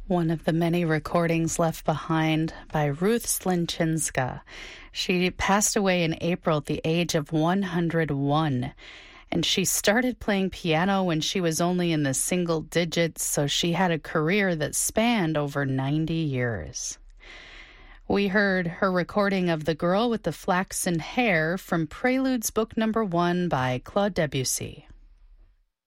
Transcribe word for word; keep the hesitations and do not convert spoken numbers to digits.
One of the many recordings left behind by Ruth Slinchinska. She passed away in April at the age of one hundred one. And she started playing piano when she was only in the single digits, so she had a career that spanned over ninety years. We heard her recording of The Girl with the Flaxen Hair from Preludes Book Number One by Claude Debussy.